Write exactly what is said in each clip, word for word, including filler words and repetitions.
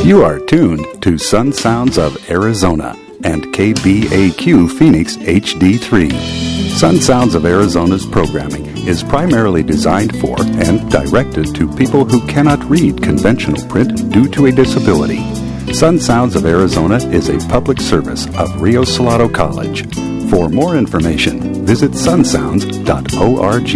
You are tuned to Sun Sounds of Arizona and K B A Q Phoenix H D three. Sun Sounds of Arizona's programming is primarily designed for and directed to people who cannot read conventional print due to a disability. Sun Sounds of Arizona is a public service of Rio Salado College. For more information, visit sun sounds dot org.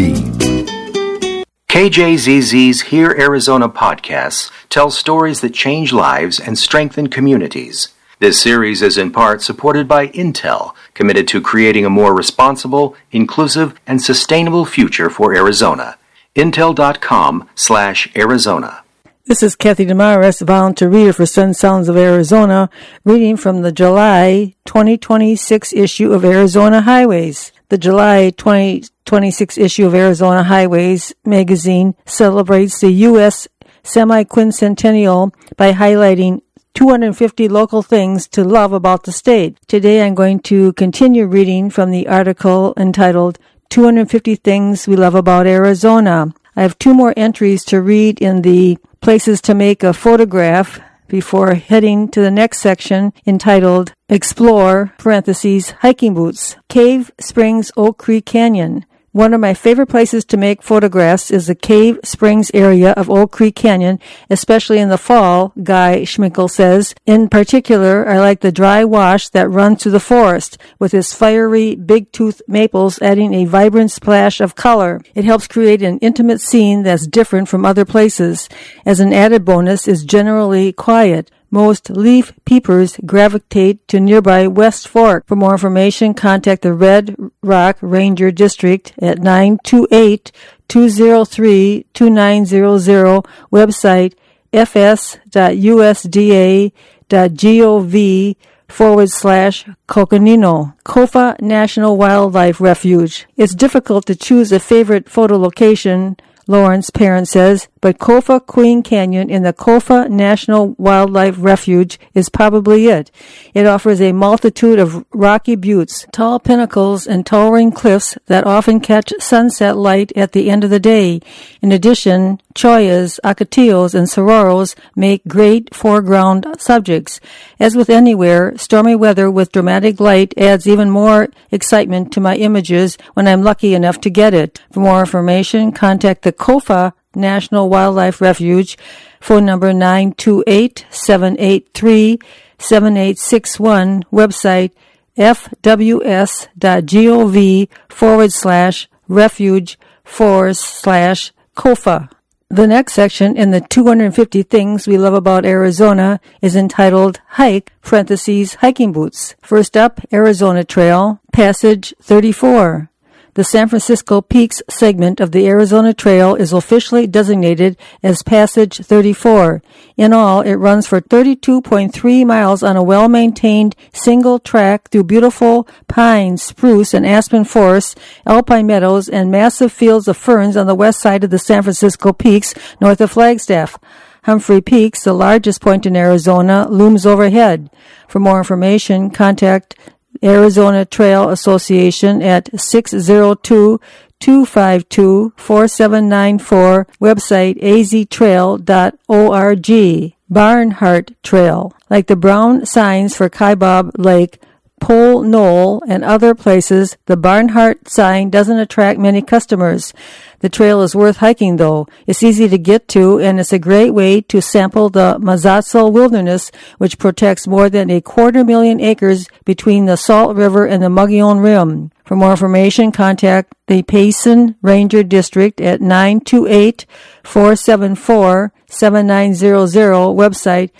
K J Z Z's Hear Arizona podcasts tell stories that change lives and strengthen communities. This series is in part supported by Intel, committed to creating a more responsible, inclusive, and sustainable future for Arizona. Intel.com slash Arizona. This is Kathy Damaris, volunteer reader for Sun Sounds of Arizona, reading from the July twenty twenty-six issue of Arizona Highways. The July twenty twenty-six issue of Arizona Highways magazine celebrates the U S semi-quincentennial by highlighting two hundred fifty local things to love about the state. Today I'm going to continue reading from the article entitled two hundred fifty Things We Love About Arizona. I have two more entries to read in the Places to Make a Photograph before heading to the next section entitled Explore, parentheses, Hiking Boots, Cave Springs Oak Creek Canyon. One of my favorite places to make photographs is the Cave Springs area of Oak Creek Canyon, especially in the fall, Guy Schminkel says. In particular, I like the dry wash that runs through the forest, with its fiery, big-tooth maples adding a vibrant splash of color. It helps create an intimate scene that's different from other places. As an added bonus, it's generally quiet. Most leaf peepers gravitate to nearby West Fork. For more information, contact the Red Rock Ranger District at nine two eight, two zero three, two nine zero zero, website fs.usda.gov forward slash Coconino. Kofa National Wildlife Refuge. It's difficult to choose a favorite photo location, Lawrence Parent says, but Kofa Queen Canyon in the Kofa National Wildlife Refuge is probably it. It offers a multitude of rocky buttes, tall pinnacles, and towering cliffs that often catch sunset light at the end of the day. In addition, choyas, ocotillos, and sororos make great foreground subjects. As with anywhere, stormy weather with dramatic light adds even more excitement to my images when I'm lucky enough to get it. For more information, contact the Kofa National Wildlife Refuge, phone number nine two eight, seven eight three, seven eight six one, website fws.gov forward slash refuge forward slash Kofa. The next section in the two hundred fifty Things We Love About Arizona is entitled Hike, parentheses, Hiking Boots. First up, Arizona Trail, Passage thirty-four. The San Francisco Peaks segment of the Arizona Trail is officially designated as Passage thirty-four. In all, it runs for thirty-two point three miles on a well-maintained single track through beautiful pine, spruce, and aspen forests, alpine meadows, and massive fields of ferns on the west side of the San Francisco Peaks, north of Flagstaff. Humphrey Peaks, the largest point in Arizona, looms overhead. For more information, contact Arizona Trail Association at six zero two, two five two, four seven nine four, website a z trail dot org. Barnhart Trail. Like the brown signs for Kaibab Lake, Pole Knoll, and other places, the Barnhart sign doesn't attract many customers. The trail is worth hiking, though. It's easy to get to, and it's a great way to sample the Mazatzal Wilderness, which protects more than a quarter million acres between the Salt River and the Mogollon Rim. For more information, contact the Payson Ranger District at nine two eight, four seven four, seven nine zero zero, website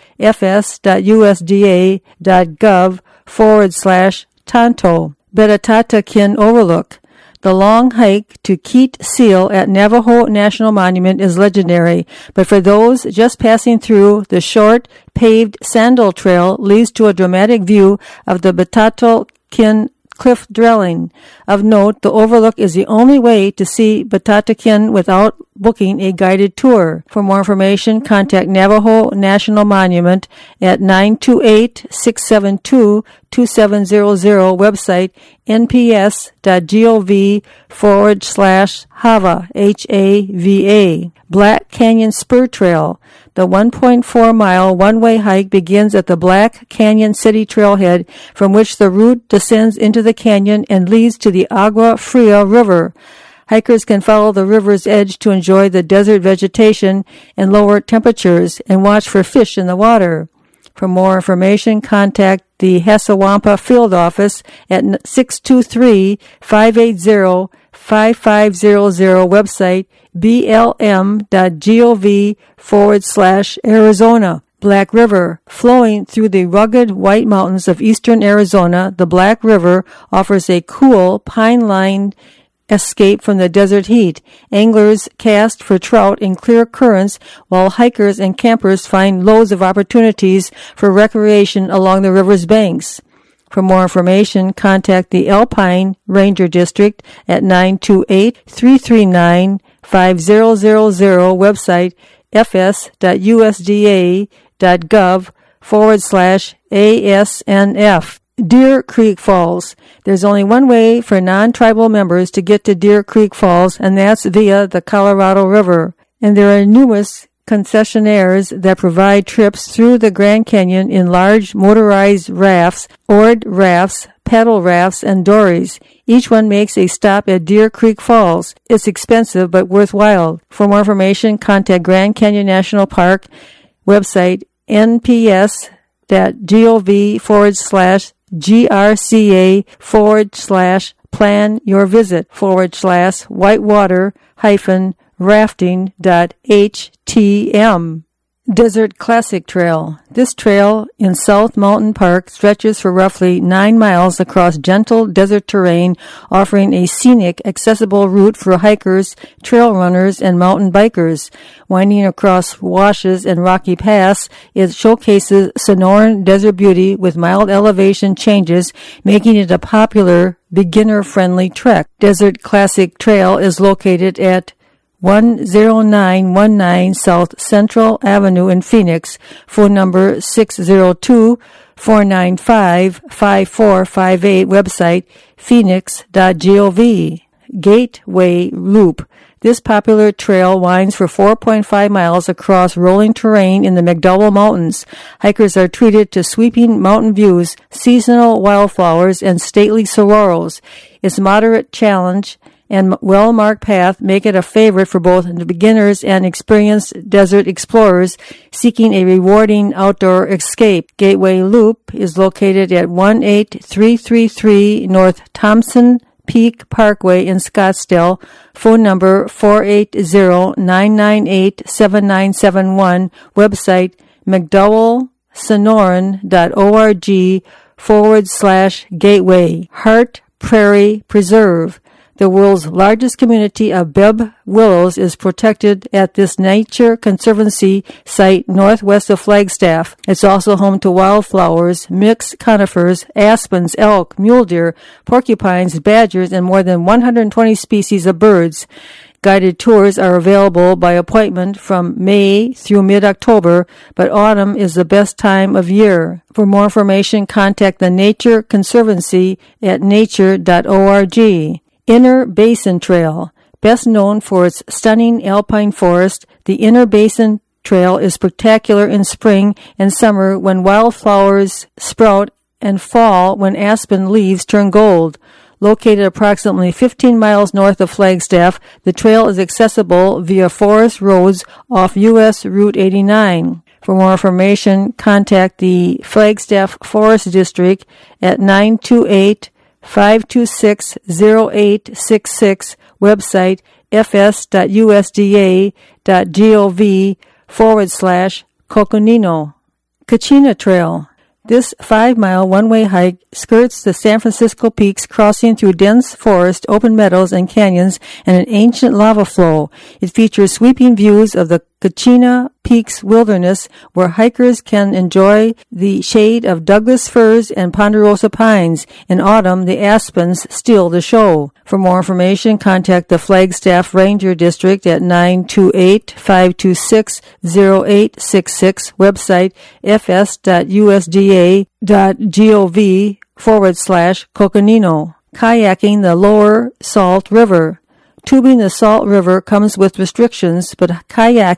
fs.usda.gov forward slash Tonto. Betatakin Overlook. The long hike to Keet Seal at Navajo National Monument is legendary, but for those just passing through, the short, paved Sandal Trail leads to a dramatic view of the Betatakin cliff dwelling. Of note, the overlook is the only way to see Betatakin without booking a guided tour. For more information, contact Navajo National Monument at nine two eight, six seven two, two seven zero zero, website nps.gov forward slash Hava, H A V A. Black Canyon Spur Trail. The one point four mile one-way hike begins at the Black Canyon City Trailhead, from which the route descends into the canyon and leads to the Agua Fria River. Hikers can follow the river's edge to enjoy the desert vegetation and lower temperatures and watch for fish in the water. For more information, contact the Hasawampa Field Office at six two three, five eight zero, five five zero zero, website blm.gov forward slash Arizona. Black River. Flowing through the rugged White Mountains of eastern Arizona, the Black River offers a cool, pine-lined escape from the desert heat. Anglers cast for trout in clear currents, while hikers and campers find loads of opportunities for recreation along the river's banks. For more information, contact the Alpine Ranger District at nine two eight, three three nine, five zero zero zero, website fs.usda.gov forward slash ASNF. Deer Creek Falls. There's only one way for non-tribal members to get to Deer Creek Falls, and that's via the Colorado River. And there are numerous concessionaires that provide trips through the Grand Canyon in large motorized rafts, oared rafts, paddle rafts, and dories. Each one makes a stop at Deer Creek Falls. It's expensive but worthwhile. For more information, contact Grand Canyon National Park, website nps.gov forward slash GRCA forward slash plan your visit forward slash whitewater hyphen rafting dot htm. Desert Classic Trail. This trail in South Mountain Park stretches for roughly nine miles across gentle desert terrain, offering a scenic, accessible route for hikers, trail runners, and mountain bikers. Winding across washes and rocky paths, it showcases Sonoran desert beauty with mild elevation changes, making it a popular, beginner-friendly trek. Desert Classic Trail is located at one oh nine one nine South Central Avenue in Phoenix. Phone number six oh two, four nine five, five four five eight. Website phoenix dot gov. Gateway Loop. This popular trail winds for four point five miles across rolling terrain in the McDowell Mountains. Hikers are treated to sweeping mountain views, seasonal wildflowers, and stately saguaros. Its moderate challenge and well-marked path make it a favorite for both the beginners and experienced desert explorers seeking a rewarding outdoor escape. Gateway Loop is located at one eight three three three North Thompson Peak Parkway in Scottsdale. Phone number four eight zero, nine nine eight, seven nine seven one. Website mcdowellsonoran.org forward slash gateway. Hart Prairie Preserve. The world's largest community of Bibb willows is protected at this Nature Conservancy site northwest of Flagstaff. It's also home to wildflowers, mixed conifers, aspens, elk, mule deer, porcupines, badgers, and more than one hundred twenty species of birds. Guided tours are available by appointment from May through mid-October, but autumn is the best time of year. For more information, contact the Nature Conservancy at nature dot org. Inner Basin Trail. Best known for its stunning alpine forest, the Inner Basin Trail is spectacular in spring and summer when wildflowers sprout and fall when aspen leaves turn gold. Located approximately fifteen miles north of Flagstaff, the trail is accessible via forest roads off U S Route eighty-nine. For more information, contact the Flagstaff Forest District at nine two eight, five two six, zero eight six six. Website fs.usda.gov forward slash Coconino. Kachina Trail. This five-mile one-way hike skirts the San Francisco peaks, crossing through dense forest, open meadows, and canyons, and an ancient lava flow. It features sweeping views of the Kachina Peaks wilderness, where hikers can enjoy the shade of Douglas firs and ponderosa pines. In autumn, the aspens steal the show. For more information, contact the Flagstaff Ranger District at nine two eight, five two six, zero eight six six. Website fs.usda.gov forward slash Coconino. Kayaking the Lower Salt River. Tubing the Salt River comes with restrictions, but kayaking